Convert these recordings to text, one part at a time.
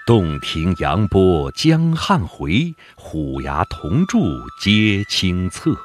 洞庭扬波江汉回，虎牙铜柱皆清侧。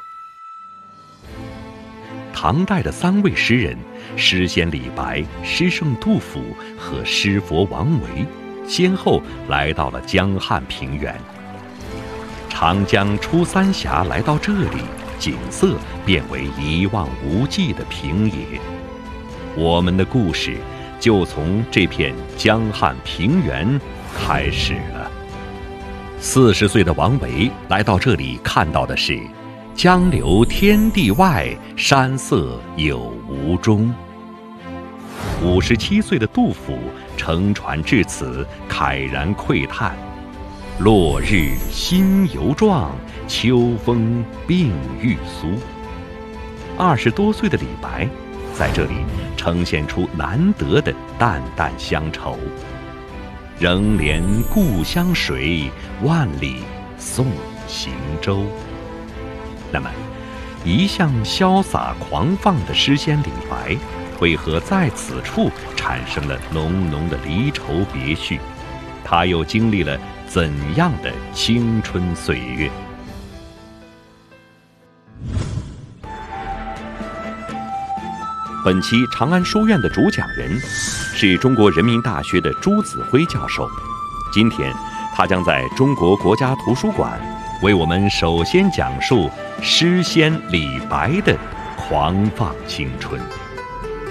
唐代的3位诗人，诗仙李白、诗圣杜甫和诗佛王维，先后来到了江汉平原。长江出三峡来到这里，景色变为一望无际的平野。我们的故事就从这片江汉平原开始了。40岁的王维来到这里，看到的是江流天地外，山色有无中。57岁的杜甫乘船至此，慨然喟叹：落日新犹壮，秋风鬓欲苏。20多岁的李白在这里呈现出难得的淡淡乡愁：仍怜故乡水，万里送行舟。那么，一向潇洒狂放的诗仙李白，为何在此处产生了浓浓的离愁别绪？他又经历了怎样的青春岁月？本期长安书院的主讲人是中国人民大学的朱子辉教授。今天，他将在中国国家图书馆为我们首先讲述诗仙李白的狂放青春。